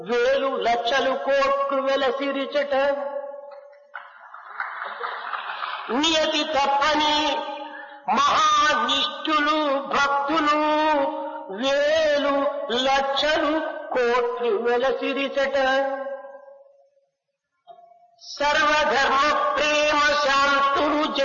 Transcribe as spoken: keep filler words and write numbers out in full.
వేలు లక్షలు కోట్లు వెలసిరిచట నియతి తప్పని మహానిష్ఠులు భక్తులు వేలు లక్షలు కోట్లు వెలసిరిచట సర్వధర్మ ప్రేమ శాంతులు